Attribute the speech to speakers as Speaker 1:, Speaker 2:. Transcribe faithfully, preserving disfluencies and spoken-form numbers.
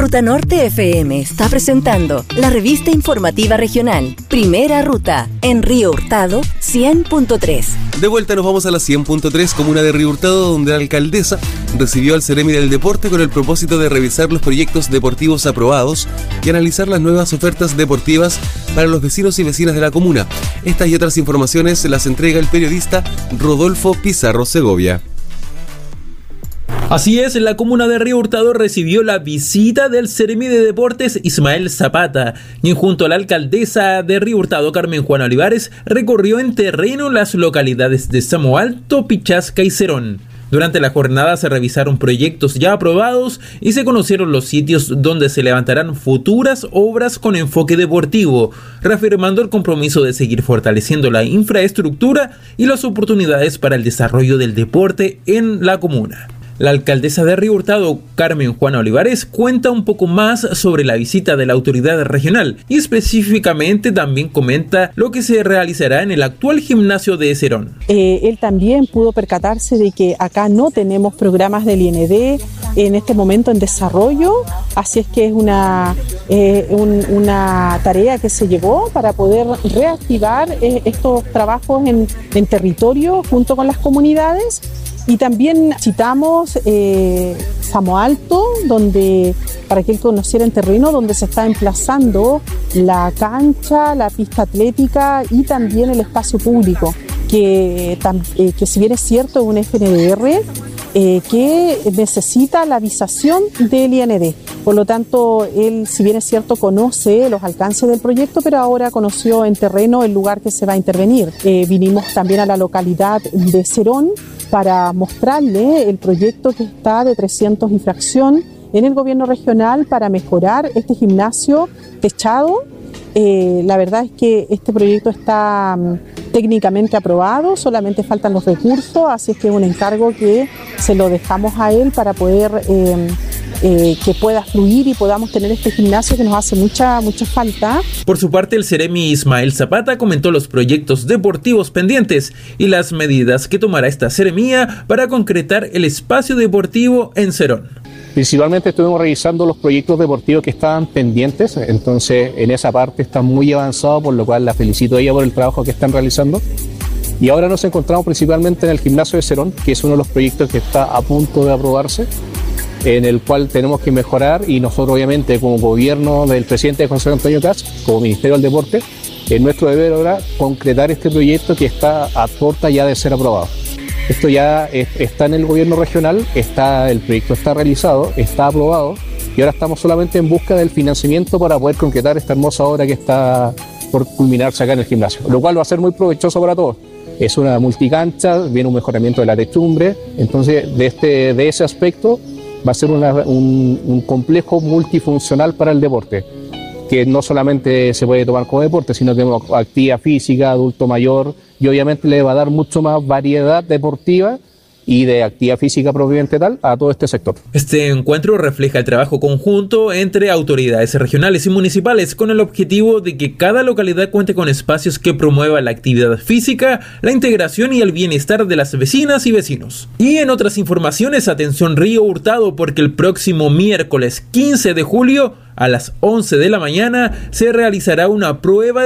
Speaker 1: Ruta Norte F M está presentando la revista informativa regional Primera Ruta en Río Hurtado cien punto tres.
Speaker 2: De vuelta nos vamos a la cien punto tres, comuna de Río Hurtado, donde la alcaldesa recibió al Ceremi del Deporte con el propósito de revisar los proyectos deportivos aprobados y analizar las nuevas ofertas deportivas para los vecinos y vecinas de la comuna. Estas y otras informaciones las entrega el periodista Rodolfo Pizarro Segovia.
Speaker 3: Así es, la comuna de Río Hurtado recibió la visita del Ceremi de Deportes Ismael Zapata, quien junto a la alcaldesa de Río Hurtado, Carmen Juana Olivares, recorrió en terreno las localidades de Samo Alto, Pichasca y Cerón. Durante la jornada se revisaron proyectos ya aprobados y se conocieron los sitios donde se levantarán futuras obras con enfoque deportivo, reafirmando el compromiso de seguir fortaleciendo la infraestructura y las oportunidades para el desarrollo del deporte en la comuna. La alcaldesa de Río Hurtado, Carmen Juana Olivares, cuenta un poco más sobre la visita de la autoridad regional y específicamente también comenta lo que se realizará en el actual gimnasio de Cerón.
Speaker 4: Eh, él también pudo percatarse de que acá no tenemos programas del I N D en este momento en desarrollo, así es que es una, eh, un, una tarea que se llevó para poder reactivar eh, estos trabajos en, en territorio junto con las comunidades. Y también citamos eh, Samo Alto, donde, para que él conociera en terreno, donde se está emplazando la cancha, la pista atlética y también el espacio público, que, eh, que si bien es cierto es un F N D R, eh, que necesita la visación del I N D. Por lo tanto, él, si bien es cierto, conoce los alcances del proyecto, pero ahora conoció en terreno el lugar que se va a intervenir. Eh, vinimos también a la localidad de Cerón para mostrarle el proyecto que está de trescientos y fracción en el gobierno regional para mejorar este gimnasio techado. Eh, la verdad es que este proyecto está um, técnicamente aprobado, solamente faltan los recursos, así es que es un encargo que se lo dejamos a él para poder eh, eh, que pueda fluir y podamos tener este gimnasio que nos hace mucha, mucha falta.
Speaker 3: Por su parte, el Ceremi Ismael Zapata comentó los proyectos deportivos pendientes y las medidas que tomará esta seremía para concretar el espacio deportivo en Cerón.
Speaker 5: Principalmente estuvimos revisando los proyectos deportivos que estaban pendientes, entonces en esa parte está muy avanzado, por lo cual la felicito a ella por el trabajo que están realizando. Y ahora nos encontramos principalmente en el gimnasio de Cerón, que es uno de los proyectos que está a punto de aprobarse, en el cual tenemos que mejorar, y nosotros obviamente como gobierno del presidente José Antonio Kast, como Ministerio del Deporte, es nuestro deber ahora concretar este proyecto que está a puerta ya de ser aprobado. Esto ya es, está en el gobierno regional, está, el proyecto está realizado, está aprobado y ahora estamos solamente en busca del financiamiento para poder concretar esta hermosa obra que está por culminarse acá en el gimnasio, lo cual va a ser muy provechoso para todos. Es una multicancha, viene un mejoramiento de la techumbre, entonces de, este, de ese aspecto va a ser una, un, un complejo multifuncional para el deporte, que no solamente se puede tomar como deporte, sino que tenemos actividad física, adulto mayor, y obviamente le va a dar mucho más variedad deportiva y de actividad física propiamente tal a todo este sector.
Speaker 3: Este encuentro refleja el trabajo conjunto entre autoridades regionales y municipales con el objetivo de que cada localidad cuente con espacios que promuevan la actividad física, la integración y el bienestar de las vecinas y vecinos. Y en otras informaciones, atención Río Hurtado, porque el próximo miércoles quince de julio a las once de la mañana se realizará una prueba